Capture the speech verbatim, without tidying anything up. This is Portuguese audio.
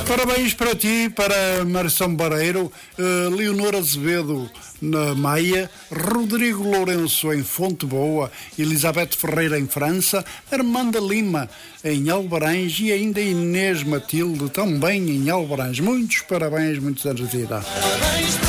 Parabéns para ti, para Marção Barreiro, uh, Leonor Azevedo na Maia, Rodrigo Lourenço em Fonte Boa, Elizabeth Ferreira em França, Armanda Lima em Albarães e ainda Inês Matilde também em Albarães. Muitos parabéns, muitos anos de idade.